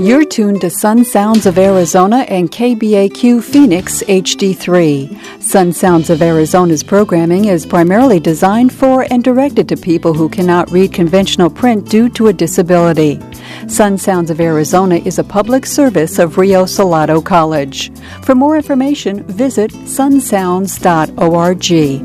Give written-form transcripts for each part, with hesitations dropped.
You're tuned to Sun Sounds of Arizona and KBAQ Phoenix HD3. Sun Sounds of Arizona's programming is primarily designed for and directed to people who cannot read conventional print due to a disability. Sun Sounds of Arizona is a public service of Rio Salado College. For more information, visit sunsounds.org.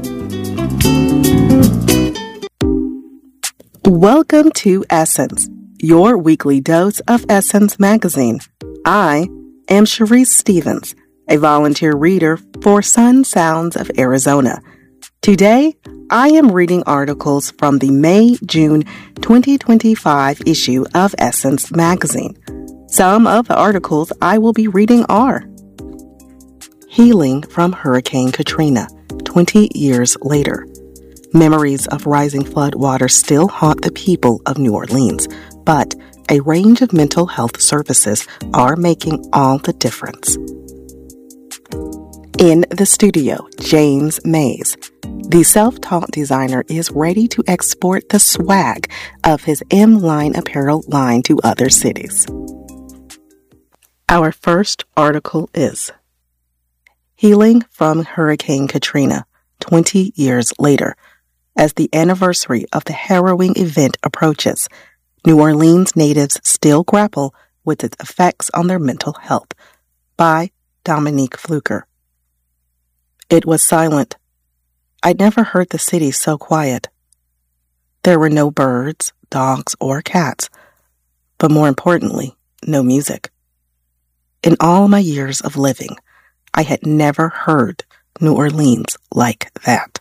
Welcome to Essence, your weekly dose of Essence magazine. I am Sharice Stevens, a volunteer reader for Sun Sounds of Arizona. Today, I am reading articles from the May-June 2025 issue of Essence magazine. Some of the articles I will be reading are: Healing from Hurricane Katrina, 20 years later. Memories of rising flood water still haunt the people of New Orleans, but a range of mental health services are making all the difference. In the studio, James Mays. The self-taught designer is ready to export the swag of his M-Line apparel line to other cities. Our first article is Healing from Hurricane Katrina, 20 years later. As the anniversary of the harrowing event approaches, New Orleans natives still grapple with its effects on their mental health. By Dominique Fluker. It was silent. I'd never heard the city so quiet. There were no birds, dogs, or cats, but more importantly, no music. In all my years of living, I had never heard New Orleans like that.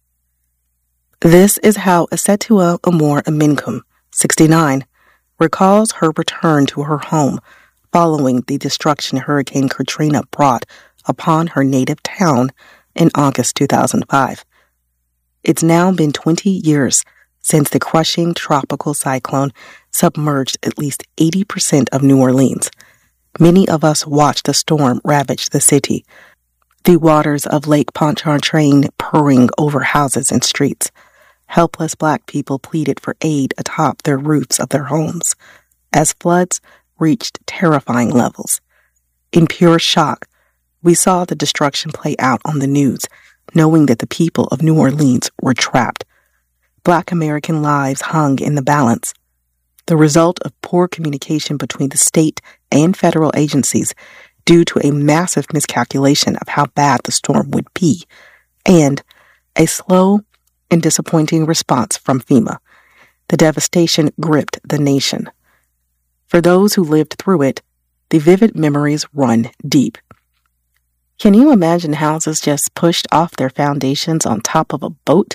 This is how Asetua Amor Aminkum, 69, recalls her return to her home following the destruction Hurricane Katrina brought upon her native town in August 2005. It's now been 20 years since the crushing tropical cyclone submerged at least 80% of New Orleans. Many of us watched the storm ravage the city, the waters of Lake Pontchartrain purring over houses and streets. Helpless Black people pleaded for aid atop their roofs of their homes as floods reached terrifying levels. In pure shock, we saw the destruction play out on the news, knowing that the people of New Orleans were trapped. Black American lives hung in the balance. The result of poor communication between the state and federal agencies due to a massive miscalculation of how bad the storm would be, and a slow and disappointing response from FEMA. The devastation gripped the nation. For those who lived through it, the vivid memories run deep. Can you imagine houses just pushed off their foundations on top of a boat?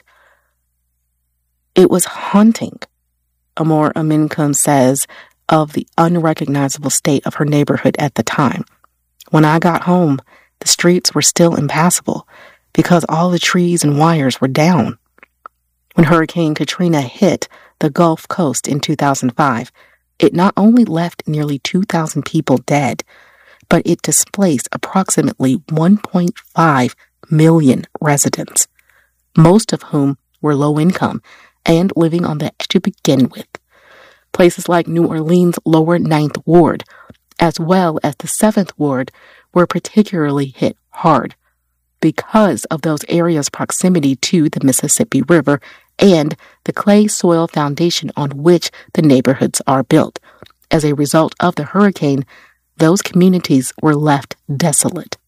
It was haunting, Amor Aminkum says of the unrecognizable state of her neighborhood at the time. When I got home, the streets were still impassable because all the trees and wires were down. When Hurricane Katrina hit the Gulf Coast in 2005, it not only left nearly 2,000 people dead, but it displaced approximately 1.5 million residents, most of whom were low income and living on the edge to begin with. Places like New Orleans' lower 9th Ward, as well as the 7th Ward, were particularly hit hard because of those areas' proximity to the Mississippi River and the clay soil foundation on which the neighborhoods are built. As a result of the hurricane, those communities were left desolate.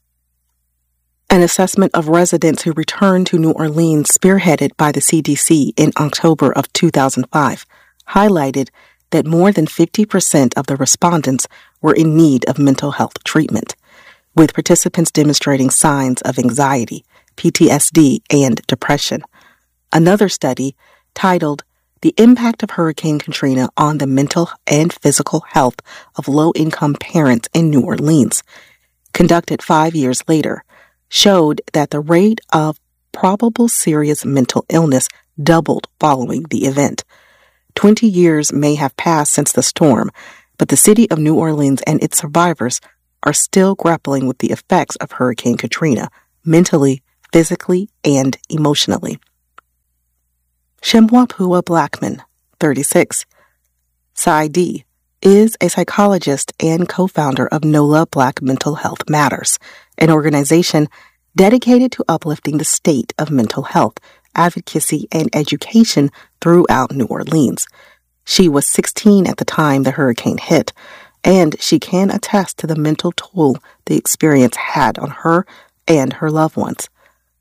An assessment of residents who returned to New Orleans, spearheaded by the CDC in October of 2005, highlighted that more than 50% of the respondents were in need of mental health treatment, with participants demonstrating signs of anxiety, PTSD, and depression. Another study, titled The Impact of Hurricane Katrina on the Mental and Physical Health of Low-Income Parents in New Orleans, conducted 5 years later, showed that the rate of probable serious mental illness doubled following the event. 20 years may have passed since the storm, but the city of New Orleans and its survivors are still grappling with the effects of Hurricane Katrina, mentally, physically, and emotionally. Shemwapua Blackman, 36. Saidi, is a psychologist and co-founder of NOLA Black Mental Health Matters, an organization dedicated to uplifting the state of mental health, advocacy, and education throughout New Orleans. She was 16 at the time the hurricane hit, and she can attest to the mental toll the experience had on her and her loved ones.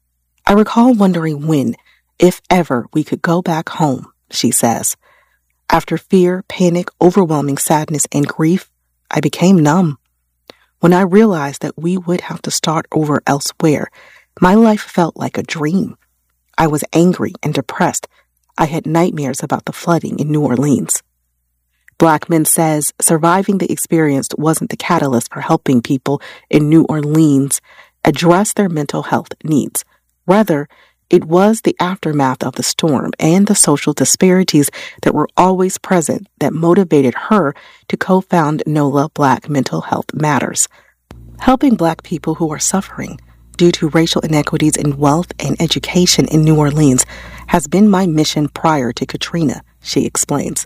I recall wondering when, if ever, we could go back home, she says. After fear, panic, overwhelming sadness, and grief, I became numb. When I realized that we would have to start over elsewhere, my life felt like a dream. I was angry and depressed. I had nightmares about the flooding in New Orleans. Blackman says surviving the experience wasn't the catalyst for helping people in New Orleans address their mental health needs. Rather, it was the aftermath of the storm and the social disparities that were always present that motivated her to co-found NOLA Black Mental Health Matters. Helping Black people who are suffering due to racial inequities in wealth and education in New Orleans has been my mission prior to Katrina, she explains.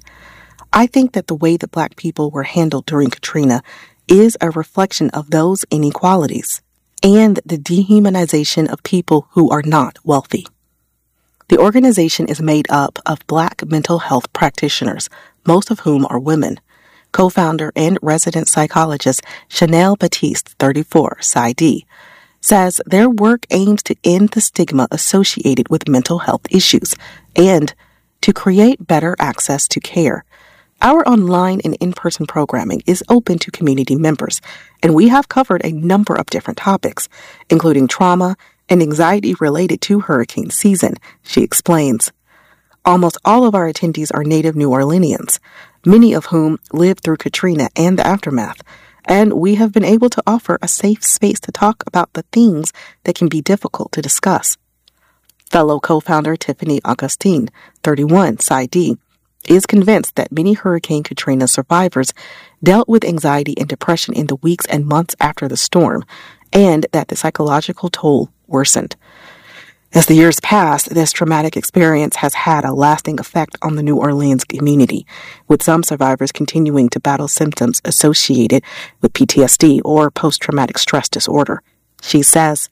I think that the way that Black people were handled during Katrina is a reflection of those inequalities and the dehumanization of people who are not wealthy. The organization is made up of Black mental health practitioners, most of whom are women. Co-founder and resident psychologist Chanel Batiste, 34, PsyD, says their work aims to end the stigma associated with mental health issues and to create better access to care. Our online and in-person programming is open to community members, and we have covered a number of different topics, including trauma and anxiety related to hurricane season, she explains. Almost all of our attendees are native New Orleanians, many of whom lived through Katrina and the aftermath, and we have been able to offer a safe space to talk about the things that can be difficult to discuss. Fellow co-founder Tiffany Augustine, 31, PsyD, is convinced that many Hurricane Katrina survivors dealt with anxiety and depression in the weeks and months after the storm, and that the psychological toll worsened. As the years passed, this traumatic experience has had a lasting effect on the New Orleans community, with some survivors continuing to battle symptoms associated with PTSD or post-traumatic stress disorder. She says,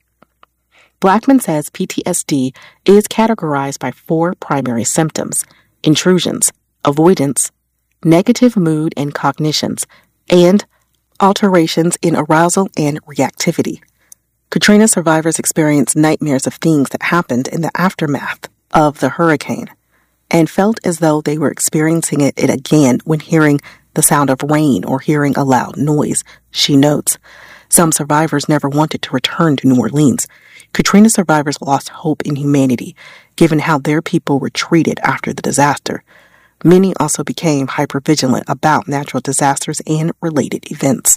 Blackman says PTSD is categorized by 4 primary symptoms: intrusions, avoidance, negative mood and cognitions, and alterations in arousal and reactivity. Katrina survivors experienced nightmares of things that happened in the aftermath of the hurricane and felt as though they were experiencing it again when hearing the sound of rain or hearing a loud noise, she notes. Some survivors never wanted to return to New Orleans. Katrina survivors lost hope in humanity, given how their people were treated after the disaster. Many also became hypervigilant about natural disasters and related events.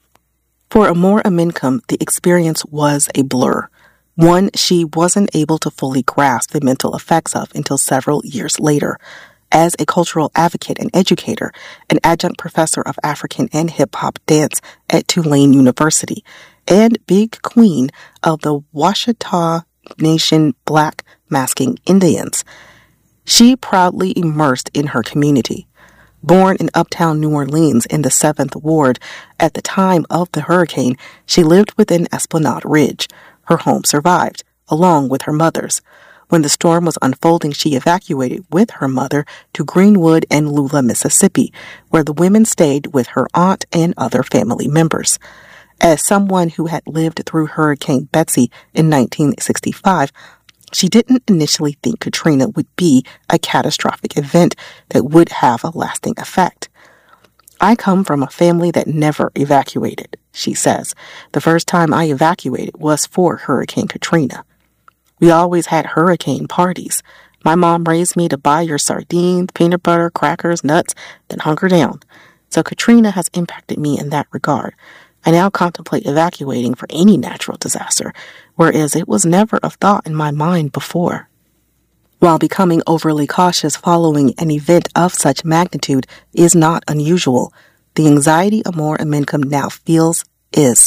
For Amor Amenkum, the experience was a blur, one she wasn't able to fully grasp the mental effects of until several years later. As a cultural advocate and educator, an adjunct professor of African and hip-hop dance at Tulane University, and big queen of the Washita Nation Black Masking Indians, she proudly immersed in her community. Born in uptown New Orleans in the 7th Ward, at the time of the hurricane, she lived within Esplanade Ridge. Her home survived, along with her mother's. When the storm was unfolding, she evacuated with her mother to Greenwood and Lula, Mississippi, where the women stayed with her aunt and other family members. As someone who had lived through Hurricane Betsy in 1965, she didn't initially think Katrina would be a catastrophic event that would have a lasting effect. I come from a family that never evacuated, she says. The first time I evacuated was for Hurricane Katrina. We always had hurricane parties. My mom raised me to buy your sardines, peanut butter, crackers, nuts, then hunker down. So Katrina has impacted me in that regard. I now contemplate evacuating for any natural disaster, whereas it was never a thought in my mind before. While becoming overly cautious following an event of such magnitude is not unusual, the anxiety Amor Amenkum now feels is.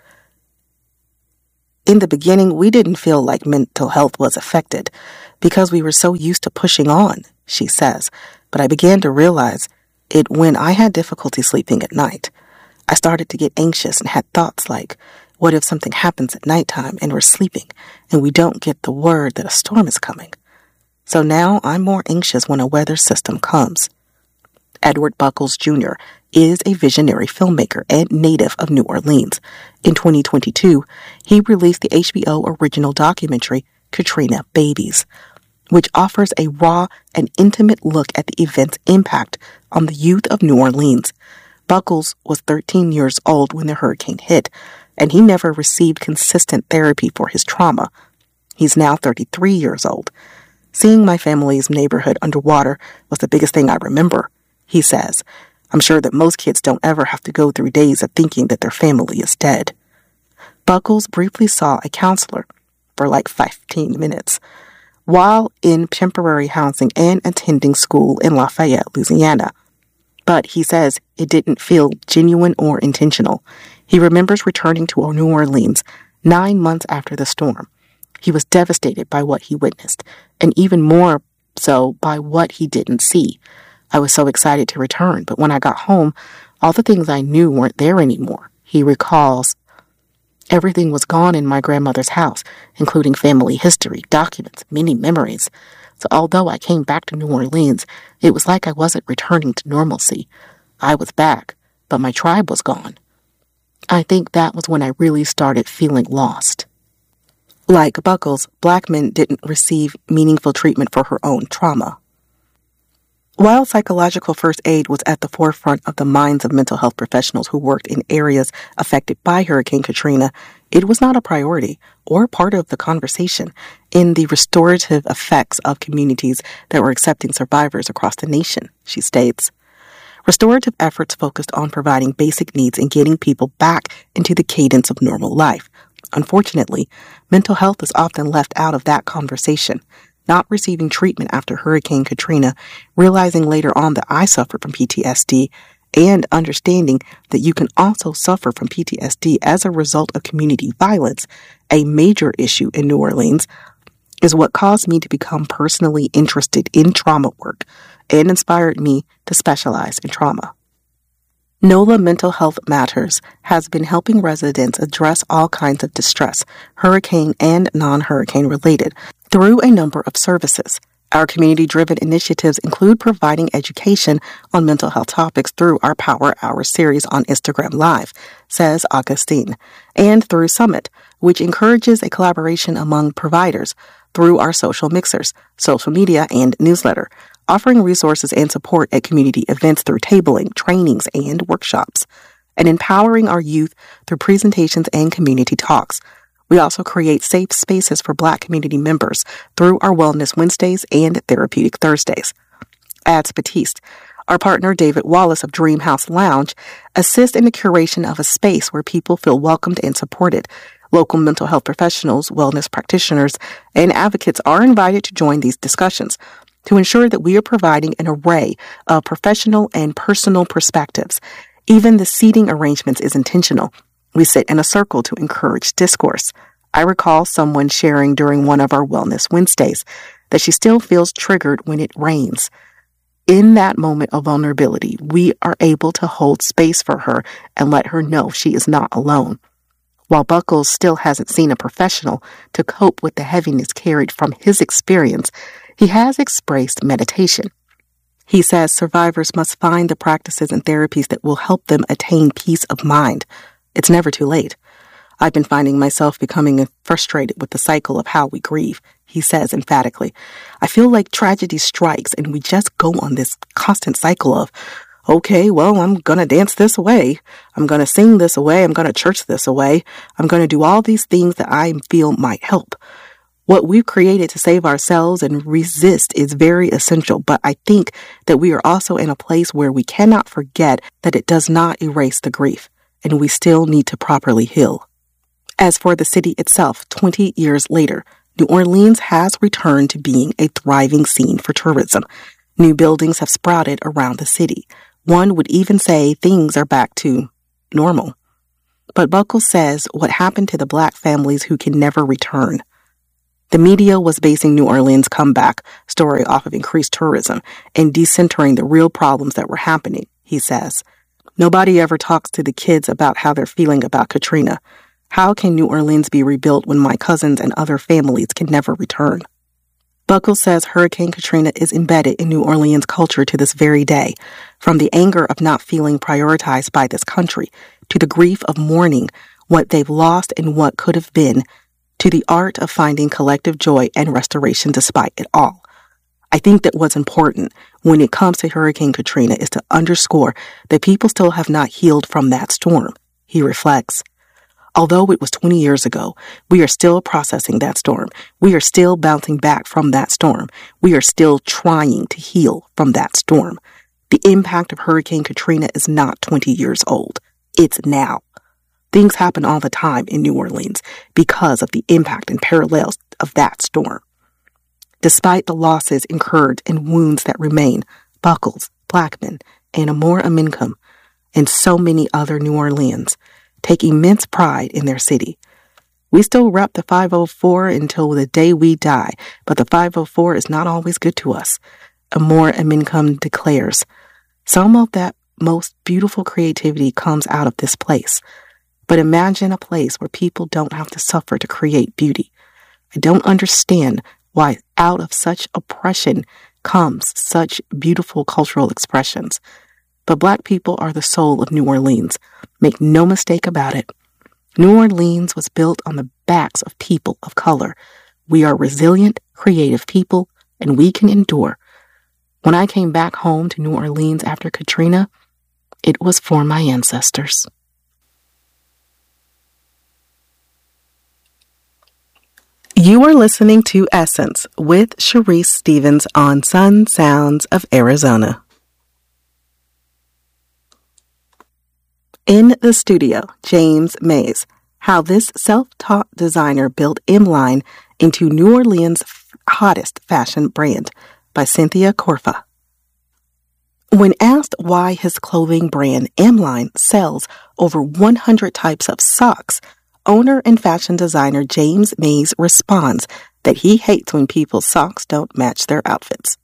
In the beginning, we didn't feel like mental health was affected because we were so used to pushing on, she says, but I began to realize it when I had difficulty sleeping at night. I started to get anxious and had thoughts like, what if something happens at nighttime and we're sleeping and we don't get the word that a storm is coming? So now I'm more anxious when a weather system comes. Edward Buckles Jr. is a visionary filmmaker and native of New Orleans. In 2022, he released the HBO original documentary Katrina Babies, which offers a raw and intimate look at the event's impact on the youth of New Orleans. Buckles was 13 years old when the hurricane hit, and he never received consistent therapy for his trauma. He's now 33 years old. Seeing my family's neighborhood underwater was the biggest thing I remember, he says. I'm sure that most kids don't ever have to go through days of thinking that their family is dead. Buckles briefly saw a counselor for like 15 minutes while in temporary housing and attending school in Lafayette, Louisiana. But he says it didn't feel genuine or intentional. He remembers returning to New Orleans 9 months after the storm. He was devastated by what he witnessed, and even more so by what he didn't see. I was so excited to return, but when I got home, all the things I knew weren't there anymore. He recalls, everything was gone in my grandmother's house, including family history, documents, many memories. So although I came back to New Orleans, it was like I wasn't returning to normalcy. I was back, but my tribe was gone. I think that was when I really started feeling lost. Like Buckles, Blackman didn't receive meaningful treatment for her own trauma. While psychological first aid was at the forefront of the minds of mental health professionals who worked in areas affected by Hurricane Katrina, it was not a priority or part of the conversation in the restorative effects of communities that were accepting survivors across the nation, she states. Restorative efforts focused on providing basic needs and getting people back into the cadence of normal life. Unfortunately, mental health is often left out of that conversation. Not receiving treatment after Hurricane Katrina, realizing later on that I suffered from PTSD, and understanding that you can also suffer from PTSD as a result of community violence, a major issue in New Orleans, is what caused me to become personally interested in trauma work and inspired me to specialize in trauma. NOLA Mental Health Matters has been helping residents address all kinds of distress, hurricane and non-hurricane related, through a number of services. Our community-driven initiatives include providing education on mental health topics through our Power Hour series on Instagram Live, says Augustine, and through Summit, which encourages a collaboration among providers through our social mixers, social media, and newsletter, offering resources and support at community events through tabling, trainings, and workshops, and empowering our youth through presentations and community talks. We also create safe spaces for Black community members through our Wellness Wednesdays and Therapeutic Thursdays. Adds Batiste. Our partner, David Wallace of Dream House Lounge, assists in the curation of a space where people feel welcomed and supported. Local mental health professionals, wellness practitioners, and advocates are invited to join these discussions to ensure that we are providing an array of professional and personal perspectives. Even the seating arrangements is intentional. We sit in a circle to encourage discourse. I recall someone sharing during one of our Wellness Wednesdays that she still feels triggered when it rains. In that moment of vulnerability, we are able to hold space for her and let her know she is not alone. While Buckles still hasn't seen a professional to cope with the heaviness carried from his experience, he has expressed meditation. He says survivors must find the practices and therapies that will help them attain peace of mind. It's never too late. I've been finding myself becoming frustrated with the cycle of how we grieve, he says emphatically. I feel like tragedy strikes and we just go on this constant cycle of, okay, well, I'm going to dance this away. I'm going to sing this away. I'm going to church this away. I'm going to do all these things that I feel might help. What we've created to save ourselves and resist is very essential, but I think that we are also in a place where we cannot forget that it does not erase the grief, and we still need to properly heal. As for the city itself, 20 years later, New Orleans has returned to being a thriving scene for tourism. New buildings have sprouted around the city. One would even say things are back to normal. But Buckles says what happened to the Black families who can never return? The media was basing New Orleans' comeback story off of increased tourism and decentering the real problems that were happening, he says. Nobody ever talks to the kids about how they're feeling about Katrina. How can New Orleans be rebuilt when my cousins and other families can never return? Buckles says Hurricane Katrina is embedded in New Orleans culture to this very day, from the anger of not feeling prioritized by this country, to the grief of mourning what they've lost and what could have been, to the art of finding collective joy and restoration despite it all. I think that what's important when it comes to Hurricane Katrina is to underscore that people still have not healed from that storm, he reflects. Although it was 20 years ago, we are still processing that storm. We are still bouncing back from that storm. We are still trying to heal from that storm. The impact of Hurricane Katrina is not 20 years old. It's now. Things happen all the time in New Orleans because of the impact and parallels of that storm. Despite the losses incurred and wounds that remain, Buckles, Blackman, and Amor Amincum, and so many other New Orleans take immense pride in their city. We still rep the 504 until the day we die, but the 504 is not always good to us, Amor Amincum declares. Some of that most beautiful creativity comes out of this place. But imagine a place where people don't have to suffer to create beauty. I don't understand why out of such oppression comes such beautiful cultural expressions. But Black people are the soul of New Orleans. Make no mistake about it. New Orleans was built on the backs of people of color. We are resilient, creative people, and we can endure. When I came back home to New Orleans after Katrina, it was for my ancestors. You are listening to Essence with Sharice Stevens on Sun Sounds of Arizona. In the studio, James Mays, how this self-taught designer built M-Line into New Orleans' hottest fashion brand by Cynthia Corfa. When asked why his clothing brand M-Line sells over 100 types of socks, owner and fashion designer James Mays responds that he hates when people's socks don't match their outfits.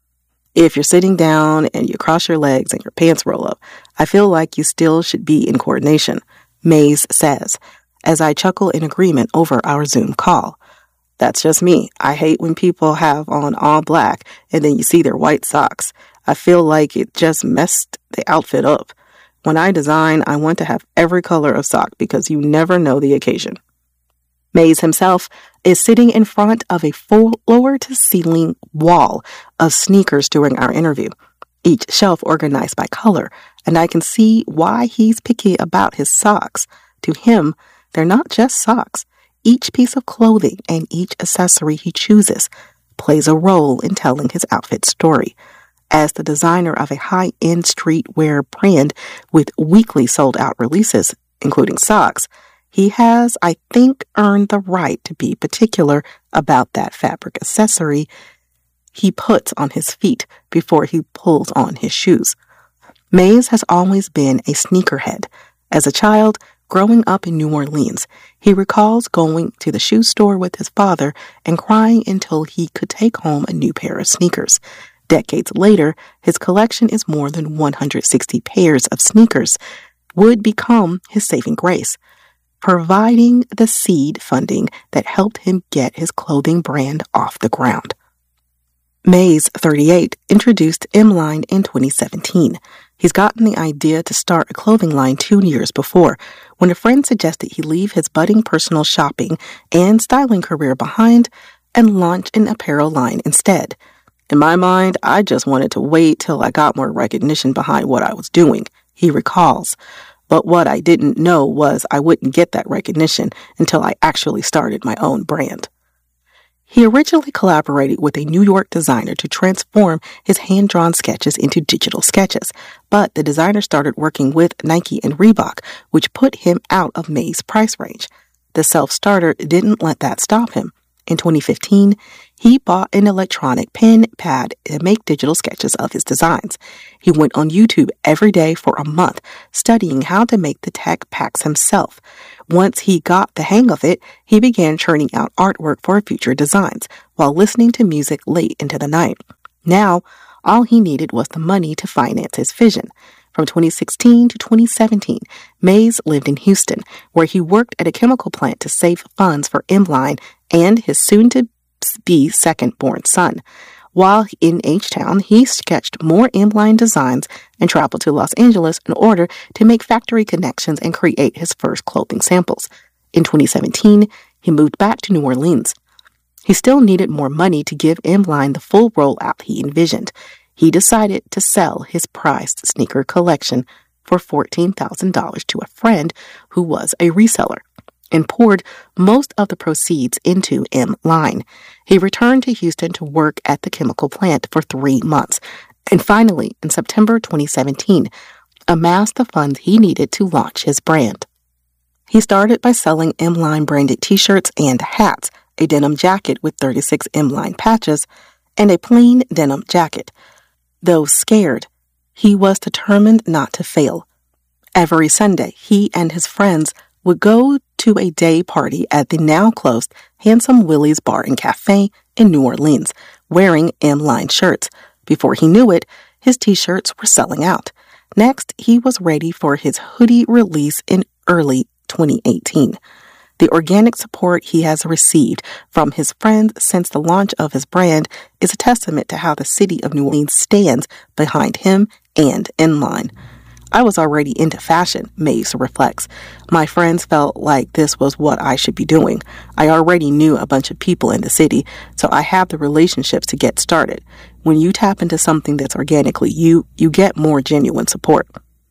If you're sitting down and you cross your legs and your pants roll up, I feel like you still should be in coordination, Mays says, as I chuckle in agreement over our Zoom call. That's just me. I hate when people have on all black and then you see their white socks. I feel like it just messed the outfit up. When I design, I want to have every color of sock because you never know the occasion. Mays himself is sitting in front of a floor-to-ceiling wall of sneakers during our interview, each shelf organized by color, and I can see why he's picky about his socks. To him, they're not just socks. Each piece of clothing and each accessory he chooses plays a role in telling his outfit story. As the designer of a high-end streetwear brand with weekly sold-out releases, including socks, he has, I think, earned the right to be particular about that fabric accessory he puts on his feet before he pulls on his shoes. Mays has always been a sneakerhead. As a child, growing up in New Orleans, he recalls going to the shoe store with his father and crying until he could take home a new pair of sneakers. Decades later, his collection is more than 160 pairs of sneakers, would become his saving grace, providing the seed funding that helped him get his clothing brand off the ground. Mays, 38, introduced M-Line in 2017. He's gotten the idea to start a clothing line 2 years before, when a friend suggested he leave his budding personal shopping and styling career behind and launch an apparel line instead. In my mind, I just wanted to wait till I got more recognition behind what I was doing, he recalls. But what I didn't know was I wouldn't get that recognition until I actually started my own brand. He originally collaborated with a New York designer to transform his hand-drawn sketches into digital sketches, but the designer started working with Nike and Reebok, which put him out of Mays' price range. The self-starter didn't let that stop him. In 2015, He bought an electronic pen pad to make digital sketches of his designs. He went on YouTube every day for a month, studying how to make the tech packs himself. Once he got the hang of it, he began churning out artwork for future designs while listening to music late into the night. Now, all he needed was the money to finance his vision. From 2016 to 2017, Mays lived in Houston, where he worked at a chemical plant to save funds for M-Line and his soon-to-be second-born son. While in H-Town, he sketched more M-Line designs and traveled to Los Angeles in order to make factory connections and create his first clothing samples. In 2017, he moved back to New Orleans. He still needed more money to give M-Line the full rollout he envisioned. He decided to sell his prized sneaker collection for $14,000 to a friend who was a reseller and poured most of the proceeds into M-Line. He returned to Houston to work at the chemical plant for 3 months and finally, in September 2017, amassed the funds he needed to launch his brand. He started by selling M-Line branded t-shirts and hats, a denim jacket with 36 M-Line patches, and a plain denim jacket. Though scared, he was determined not to fail. Every Sunday, he and his friends would go to a day party at the now-closed Handsome Willie's Bar and Cafe in New Orleans, wearing M-Line shirts. Before he knew it, his t-shirts were selling out. Next, he was ready for his hoodie release in early 2018. The organic support he has received from his friends since the launch of his brand is a testament to how the city of New Orleans stands behind him and M-Line. I was already into fashion, Mays reflects. My friends felt like this was what I should be doing. I already knew a bunch of people in the city, so I have the relationships to get started. When you tap into something that's organically you get more genuine support.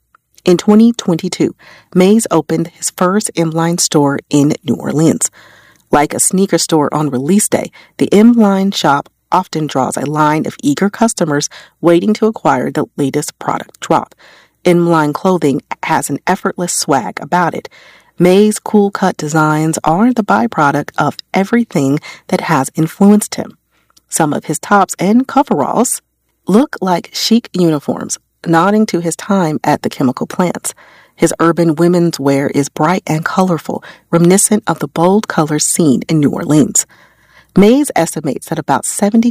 In 2022, Mays opened his first M-Line store in New Orleans. Like a sneaker store on release day, the M-Line shop often draws a line of eager customers waiting to acquire the latest product drop. M-Line clothing has an effortless swag about it. Mays' cool-cut designs are the byproduct of everything that has influenced him. Some of his tops and coveralls look like chic uniforms, nodding to his time at the chemical plants. His urban women's wear is bright and colorful, reminiscent of the bold colors seen in New Orleans. Mays estimates that about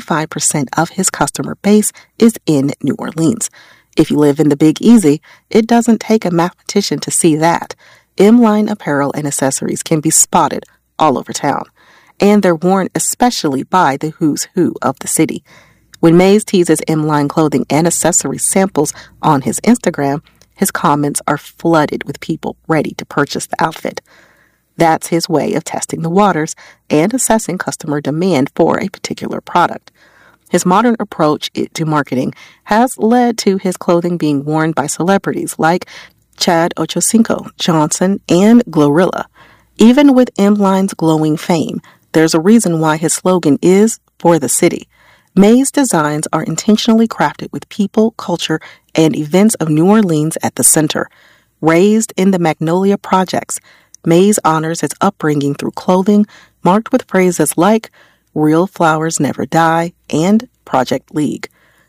75% of his customer base is in New Orleans. If you live in the Big Easy, it doesn't take a mathematician to see that. M-Line apparel and accessories can be spotted all over town, and they're worn especially by the who's who of the city. When Mays teases M-Line clothing and accessory samples on his Instagram, his comments are flooded with people ready to purchase the outfit. That's his way of testing the waters and assessing customer demand for a particular product. His modern approach to marketing has led to his clothing being worn by celebrities like Chad Ochocinco, Johnson, and Glorilla. Even with M-Line's glowing fame, there's a reason why his slogan is "For the City." Mays' designs are intentionally crafted with people, culture, and events of New Orleans at the center. Raised in the Magnolia Projects, Mays honors his upbringing through clothing marked with phrases like "Real Flowers Never Die" and "Project League."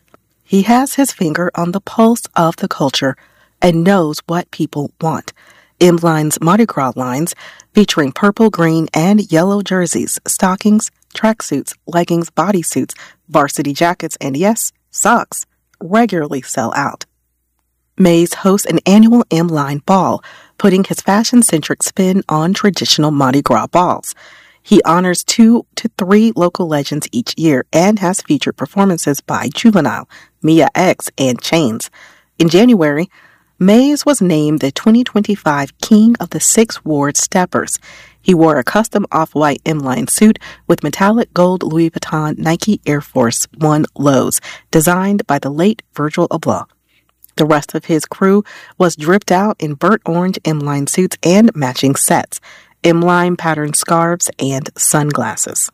He has his finger on the pulse of the culture and knows what people want. M-Line's Mardi Gras lines, featuring purple, green, and yellow jerseys, stockings, tracksuits, leggings, bodysuits, varsity jackets, and yes, socks, regularly sell out. Mays hosts an annual M-Line ball, putting his fashion-centric spin on traditional Mardi Gras balls. He honors 2 to 3 local legends each year and has featured performances by Juvenile, Mia X, and Chains. In January, Mays was named the 2025 King of the Sixth Ward Steppers. He wore a custom off-white M-Line suit with metallic gold Louis Vuitton Nike Air Force One lows, designed by the late Virgil Abloh. The rest of his crew was dripped out in burnt orange M-Line suits and matching sets, M-Line patterned scarves, and sunglasses.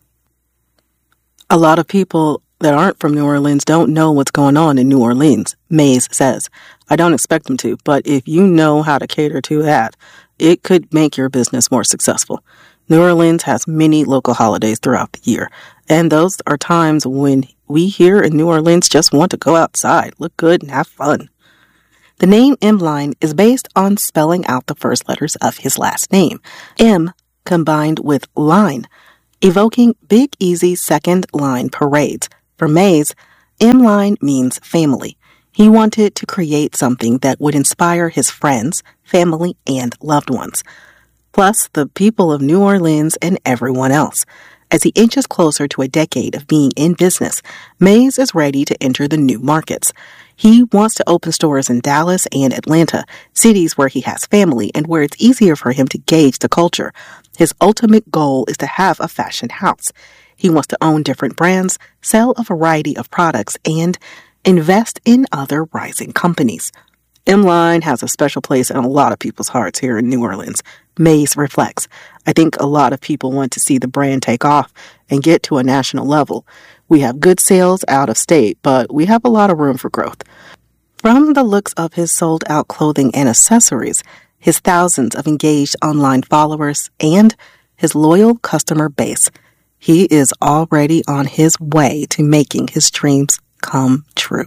A lot of people that aren't from New Orleans don't know what's going on in New Orleans, Mays says. I don't expect them to, but if you know how to cater to that, it could make your business more successful. New Orleans has many local holidays throughout the year, And those are times when we here in New Orleans just want to go outside, look good, and have fun. The name M-Line is based on spelling out the first letters of his last name, M combined with line, evoking Big Easy second line parades. For Mays, M-Line means family. He wanted to create something that would inspire his friends, family, and loved ones, plus the people of New Orleans and everyone else. As he inches closer to a decade of being in business, Mays is ready to enter the new markets. He wants to open stores in Dallas and Atlanta, cities where he has family and where it's easier for him to gauge the culture. His ultimate goal is to have a fashion house. He wants to own different brands, sell a variety of products, and invest in other rising companies. M-Line has a special place in a lot of people's hearts here in New Orleans. Mays reflects, I think a lot of people want to see the brand take off and get to a national level. We have good sales out of state, but we have a lot of room for growth. From the looks of his sold-out clothing and accessories, his thousands of engaged online followers, and his loyal customer base, he is already on his way to making his dreams come true.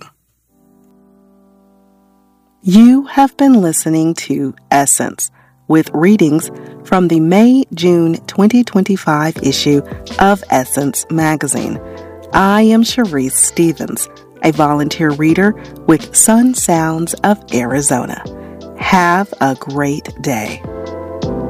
You have been listening to Essence, with readings from the May-June 2025 issue of Essence magazine. I am Sharice Stevens, a volunteer reader with Sun Sounds of Arizona. Have a great day.